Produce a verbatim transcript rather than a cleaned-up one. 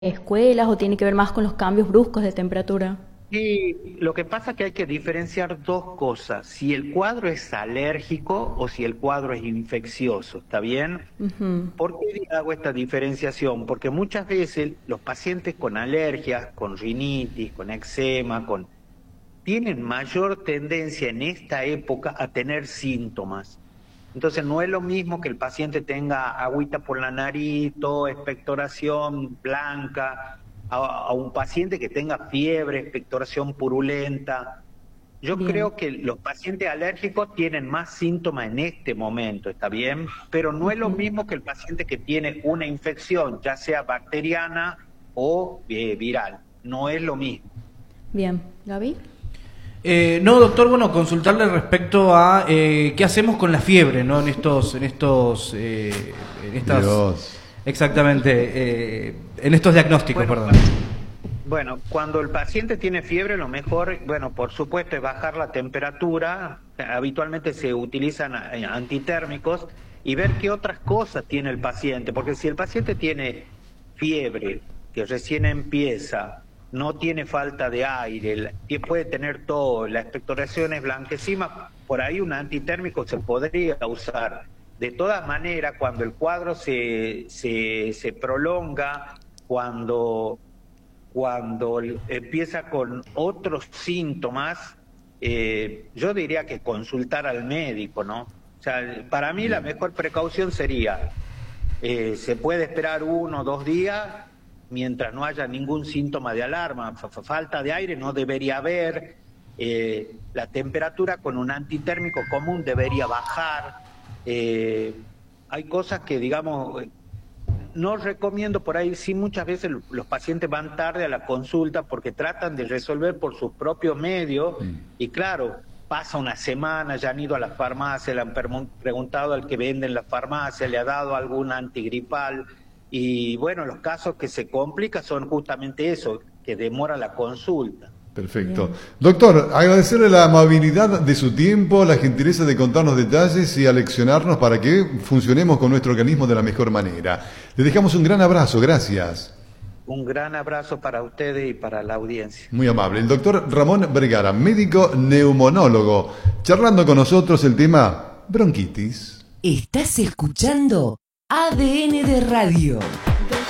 escuelas o tiene que ver más con los cambios bruscos de temperatura? Y lo que pasa es que hay que diferenciar dos cosas, si el cuadro es alérgico o si el cuadro es infeccioso, ¿está bien? Ujú. ¿Por qué hago esta diferenciación? Porque muchas veces los pacientes con alergias, con rinitis, con eczema, con tienen mayor tendencia en esta época a tener síntomas. Entonces no es lo mismo que el paciente tenga agüita por la nariz, tos, expectoración blanca, a, a un paciente que tenga fiebre, expectoración purulenta. Yo Bien. creo que los pacientes alérgicos tienen más síntomas en este momento, ¿está bien? Pero no es lo Ujú. mismo que el paciente que tiene una infección, ya sea bacteriana o eh, viral. No es lo mismo. Bien. ¿Gaby? Eh, no, doctor, bueno, consultarle respecto a eh, qué hacemos con la fiebre, ¿no? En estos, en estos, eh, en estas, Dios. exactamente, eh, en estos diagnósticos, Bueno, perdón. Bueno, cuando el paciente tiene fiebre, lo mejor, bueno, por supuesto, es bajar la temperatura. Habitualmente se utilizan eh, antitérmicos y ver qué otras cosas tiene el paciente, porque si el paciente tiene fiebre, que recién empieza, no tiene falta de aire, la- que puede tener todo, la expectoración es blanquecina, por ahí un antitérmico se podría usar. De todas maneras, cuando el cuadro se, se, se prolonga, cuando cuando empieza con otros síntomas, eh, yo diría que consultar al médico, ¿no? O sea, para mí la Bien. mejor precaución sería, eh, se puede esperar uno o dos días mientras no haya ningún síntoma de alarma, Fa- fa- falta de aire no debería haber, eh, la temperatura con un antitérmico común debería bajar, eh, hay cosas que, digamos, no recomiendo por ahí, sí muchas veces los pacientes van tarde a la consulta porque tratan de resolver por sus propios medios y claro, pasa una semana, ya han ido a la farmacia, le han permu- preguntado al que vende en la farmacia, le ha dado algún antigripal y bueno, los casos que se complican son justamente eso, que demora la consulta. Perfecto. Bien. Doctor, agradecerle la amabilidad de su tiempo, la gentileza de contarnos detalles y aleccionarnos para que funcionemos con nuestro organismo de la mejor manera. Le dejamos un gran abrazo, gracias. Un gran abrazo para ustedes y para la audiencia. Muy amable. El doctor Ramón Vergara, médico neumonólogo, charlando con nosotros el tema bronquitis. Estás escuchando A D N de Radio.